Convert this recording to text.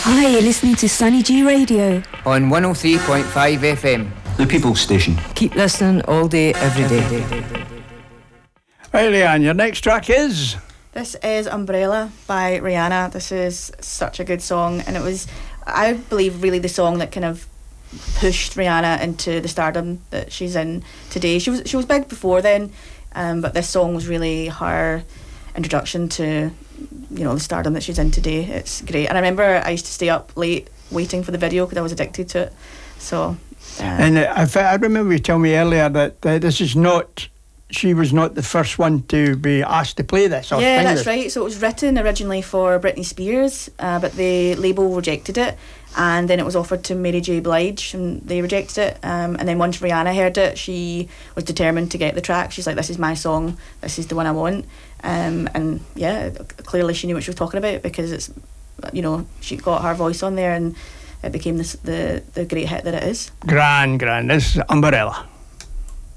Hi, you're listening to Sunny G Radio on 103.5 FM. The People's Station. Keep listening all day, every day. Right, Leanne, your next track is? This is Umbrella by Rihanna. This is such a good song, and it was, I believe, really the song that kind of pushed Rihanna into the stardom that she's in today. She was big before then, but this song was really her introduction to, you know, the stardom that she's in today. It's great. And I remember I used to stay up late waiting for the video because I was addicted to it. So and I remember you telling me earlier that this is not, she was not the first one to be asked to play this. Yeah, that's right. So it was written originally for Britney Spears, but the label rejected it, and then it was offered to Mary J. Blige, and they rejected it. And then once Rihanna heard it, she was determined to get the track. She's like, this is my song, this is the one I want. And yeah, clearly she knew what she was talking about, because it's, you know, she got her voice on there, and it became the great hit that it is. Grand. This is Umbrella.